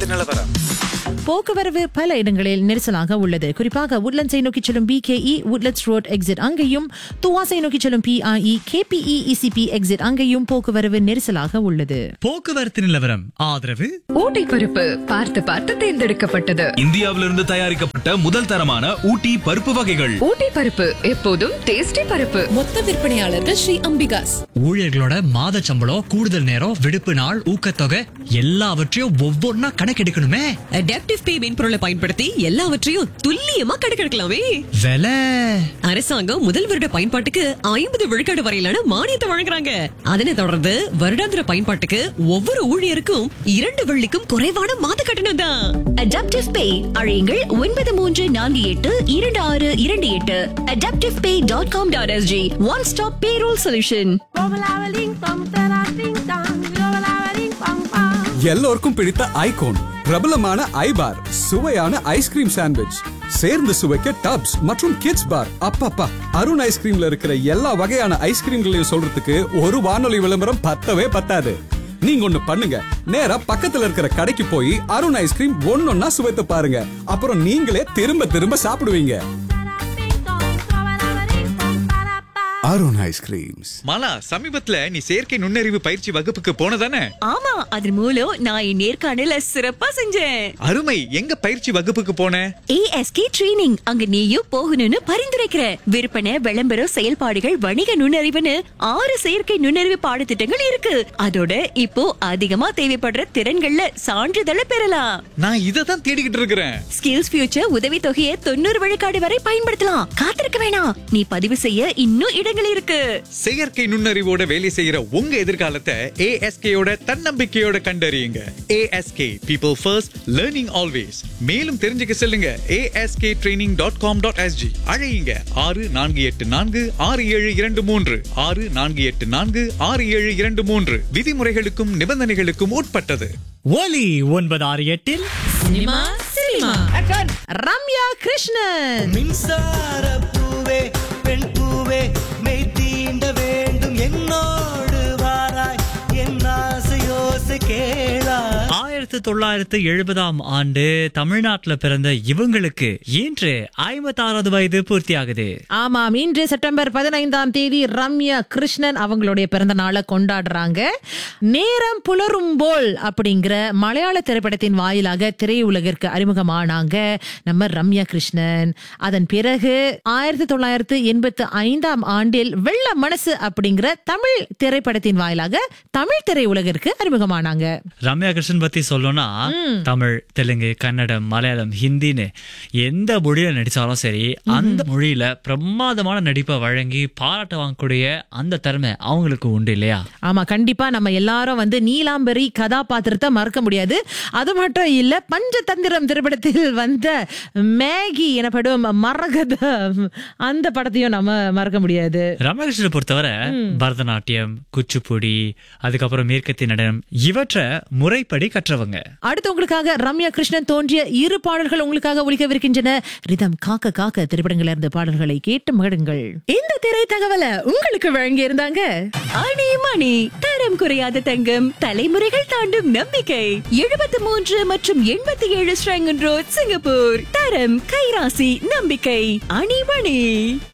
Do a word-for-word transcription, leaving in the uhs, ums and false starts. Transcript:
போக்குவரத்து நிலவரம். போக்குவரவு பல இடங்களில் நெரிசலாக உள்ளது. குறிப்பாக உட்லண்ட்ஸை நோக்கி செல்லும் B K E Woodlands road exit அங்கேயும், துவாசை நோக்கி செல்லும் B R E K B E E C B exit அங்கேயும் போக்குவரவு நெரிசலாக உள்ளது. போக்குவரத்து நிலவரம் ஆதரவு ஊட்டி பருப்பு பார்த்து பார்த்து தேர்ந்தெடுக்கப்பட்டது. இந்தியாவிலிருந்து தயாரிக்கப்பட்ட முதல் தரமான ஊட்டி பருப்பு வகைகள். ஊட்டி பருப்பு எப்போதும் டேஸ்டி பருப்பு. மொத்த விற்பனையாளர்கள் ஸ்ரீ அம்பிகாஸ். ஊழியர்களோட மாத சம்பளம், கூடுதல் நேரம், விடுப்பு நாள், ஊக்கத்தொகை எல்லாவற்றையும் ஒவ்வொன்னா கணக்கெடுக்கணுமே. அடாப்டிவ் பே மென்பொருளை பயன்படுத்தி எல்லாவற்றையும் துல்லியமா கணக்கெடுக்கலாமே. விலை அரசாங்கம் முதல் வருட பயன்பாட்டுக்கு ஐம்பது விழுக்காடு வரையிலான மானியத்தை வழங்குறாங்க. அதனை தொடர்ந்து வருடாந்திர பயன்பாட்டுக்கு ஒவ்வொரு ஊழியருக்கும் இரண்டு வெள்ளிக்கும் குறைவான மாத கட்டணம் தான். அடாப்டிவ் பே அழையுங்கள் ஒன்பது மூன்று நான்கு எட்டு இரண்டு ஆறு இரண்டு எட்டு. அடாப்டிவ் பே dot com dot S G. One stop payroll solution. எல்லோருக்கும் பிடித்த ஐகோன் பிரபலமான ஐபார், சுவையான ஐஸ்கிரீம் சாண்ட்விச், சேர்ந்து சுவைக்க டப்ஸ் மற்றும் கிட்ஸ் பார். அப்பப்பா, அருண் ஐஸ்கிரீம்ல இருக்கிற எல்லா வகையான ஐஸ்கிரீம்களையும் சொல்றதுக்கு ஒரு வானொலி விளம்பரம் பத்தவே பத்தாது. நீங்க ஒண்ணு பண்ணுங்க, நேரா பக்கத்துல இருக்கிற கடைக்கு போய் அருண் ஐஸ்கிரீம் ஒன்னொன்னா சுவைத்து பாருங்க. அப்புறம் நீங்களே திரும்ப திரும்ப சாப்பிடுவீங்க. அருண் ஐஸ்கிரீம்ஸ். மாலா, சமீபத்துல நீ செயற்கை நுண்ணறிவு பயிற்சி வகுப்புக்கு போனதானே? ஆமா, அதன் மூலம் நான் என் நேர்காணல சிறப்பா செஞ்சேன். அருமை. எங்க பயிற்சி வகுப்புக்கு போன? A S K training. அங்க நீயும் போகணும்னு பரிந்துரைக்கிற. விற்பனை, விளம்பரம், செயல்பாடுகள், வணிக நுண்ணறிவுன்னு ஆறு செயற்கை நுண்ணறிவு பாடத்திட்டங்கள் இருக்கு. அதோட இப்போ அதிகமா தேவைப்படுற திறன்கள்ல சான்றிதழை பெறலாம். நான் இத தான் தேடிக்கிட்டு இருக்கிறேன். ஸ்கில்ஸ் ஃபியூச்சர் உதவி தொகையை தொண்ணூறு விழுக்காடு வரை பயன்படுத்தலாம். காத்திருக்க வேணாம், நீ பதிவு செய்ய இன்னும் இடங்கள் இருக்கு. செயற்கை நுண்ணறிவோட வேலை செய்யற உங்க எதிர்காலத்தை ஏ எஸ் கே யோட தன்னம்பிக்கையோட கண்டறியுங்க. A S K, people first, learning always. மேலும் தெரிஞ்சுக்க செல்லுங்க A S K training dot com dot S G. அழையுங்க ஆறு நான்கு எட்டு நான்கு ஆறு ஏழு இரண்டு மூன்று ஆறு நான்கு எட்டு நான்கு ஆறு ஏழு இரண்டு மூன்று. விதிமுறைகளுக்கும் நிபந்தனைகளுக்கும் உட்பட்டது. ஒலி ஒன்பது ஆறு எட்டில் சினிமா சினிமா ரம்யா கிருஷ்ணன். மின்சார பூவே, பெண் பூவே, மெய் தீண்ட வேண்டும் என்னோடு வாராய், என் ஆசையோசை கேளாய். ஆயிரத்தி தொள்ளாயிரத்து எழுபதாம் ஆண்டு தமிழ்நாட்டுல பிறந்த இவங்களுக்கு இன்று ஐம்பத்தாறாவது வயது பூர்த்தியாகுது. ஆமாம், இன்று செப்டம்பர் பதினைந்தாம் தேதி ரம்யா கிருஷ்ணன் அவங்களுடைய பிறந்த நாளை கொண்டாடுறாங்க. நேரம் புலரும் போல் அப்படிங்கிற மலையாள திரைப்படத்தின் வாயிலாக திரையுலகிற்கு அறிமுகமானாங்க நம்ம ரம்யா கிருஷ்ணன். அதன் பிறகு ஆயிரத்தி தொள்ளாயிரத்து எண்பத்தி ஐந்தாம் ஆண்டில் வெள்ள மனசு அப்படிங்கிற தமிழ் திரைப்படத்தின் வாயிலாக தமிழ் திரையுலகிற்கு அறிமுகமானாங்க. ரம்யா கிருஷ்ணன் பத்தி சொல்லணும்னா தமிழ், தெலுங்கு, கன்னடம், மலையாளம், ஹிந்தின்னு எந்த மொழியில நடிச்சாலும் சரி, அந்த மொழியில பிரமாதமான நடிப்பை வழங்கி பாராட்ட வாங்கக்கூடிய அந்த திறமை அவங்களுக்கு உண்டு இல்லையா? ஆமா, கண்டிப்பா. நம்ம எல்லாரும் வந்து நீலாம்பரி கதாபாத்திரத்தை மறக்க முடியாது. அது மட்டும் இல்ல, பஞ்சதந்திரம் திரைப்படத்தில் வந்த மேகி எனப்படும் மரகத அந்த படத்தையும் நம்ம மறக்க முடியாது. ரமகிருஷ்ணனை பொறுத்தவரை பரதநாட்டியம், குச்சிப்புடி, அதுக்கப்புறம் மேற்கத்திய நடனம் இவற்றை முறைப்படி கற்றவங்க. அடுத்து உங்களுக்காக ரம்யா கிருஷ்ணன் தோன்றிய இரு பாடல்கள் உங்களுக்காக ஒலிக்கவிருக்கின்றன. ரிதம் காக்க காக்க திரைப்படங்கள்ல இருந்து பாடல்களை கேட்டு மகிழுங்கள். இந்த திரை தகவலை உங்களுக்கு வழங்கி இருந்தாங்க அணி மணி, தரம் குறையாத தங்கம், தலைமுறைகள் தாண்டும் நம்பிக்கை. எழுபத்தி மூன்று மற்றும் எண்பத்தி ஏழு ஸ்ரங்கன் ரோட், சிங்கப்பூர். தரம், கைராசி, நம்பிக்கை. அணி மணி.